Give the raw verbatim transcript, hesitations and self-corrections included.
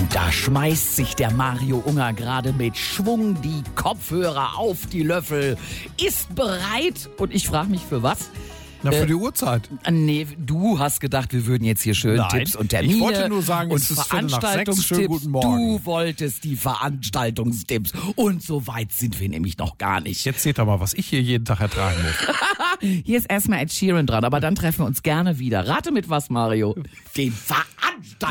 Und da schmeißt sich der Mario Unger gerade mit Schwung die Kopfhörer auf die Löffel, ist bereit und ich frage mich für was? Na, für Äh, die Uhrzeit. Nee, du hast gedacht, wir würden jetzt hier schön Nein, Tipps und Termine ich wollte nur sagen, und es ist Viertel nach sechs. Schönen guten Veranstaltungstipps. Morgen. Du wolltest die Veranstaltungstipps und so weit sind wir nämlich noch gar nicht. Jetzt seht ihr mal, was ich hier jeden Tag ertragen muss. Hier ist erstmal Ed Sheeran dran, aber dann treffen wir uns gerne wieder. Rate mit was, Mario? Den Veranstaltungstipps.